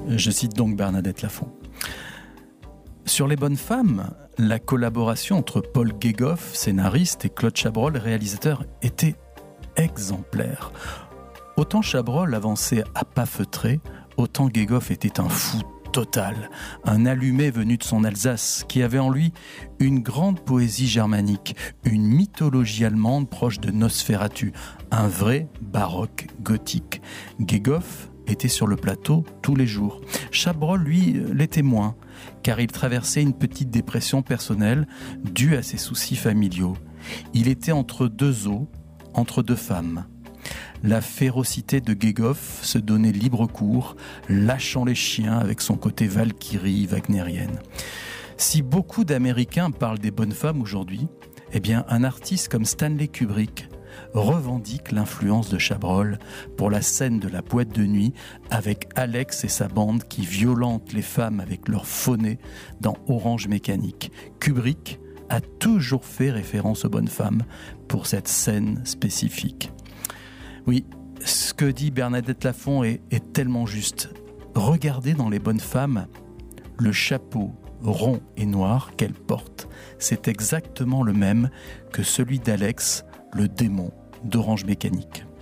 Je cite donc Bernadette Lafont. Sur Les Bonnes Femmes, la collaboration entre Paul Guégoff, scénariste, et Claude Chabrol, réalisateur, était exemplaire. Autant Chabrol avançait à pas feutrés, autant Guégoff était un fou total, un allumé venu de son Alsace, qui avait en lui une grande poésie germanique, une mythologie allemande proche de Nosferatu, un vrai baroque gothique. Guégoff était sur le plateau tous les jours. Chabrol, lui, l'était moins, car il traversait une petite dépression personnelle due à ses soucis familiaux. Il était entre deux eaux, entre deux femmes. La férocité de Guégoff se donnait libre cours, lâchant les chiens avec son côté Valkyrie wagnérienne. Si beaucoup d'Américains parlent des bonnes femmes aujourd'hui, eh bien, un artiste comme Stanley Kubrick revendique l'influence de Chabrol pour la scène de la boîte de nuit avec Alex et sa bande qui violentent les femmes avec leur faux nez dans Orange Mécanique. Kubrick a toujours fait référence aux bonnes femmes pour cette scène spécifique. Oui, ce que dit Bernadette Lafont est tellement juste. Regardez dans Les Bonnes Femmes le chapeau rond et noir qu'elle porte. C'est exactement le même que celui d'Alex, le démon d'Orange Mécanique.